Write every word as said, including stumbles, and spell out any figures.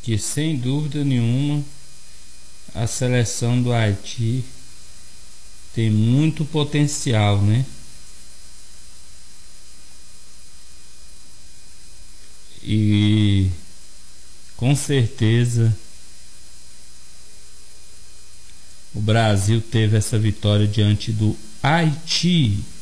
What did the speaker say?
que sem dúvida nenhuma a seleção do Haiti tem muito potencial, né? E com certeza o Brasil teve essa vitória diante do Haiti.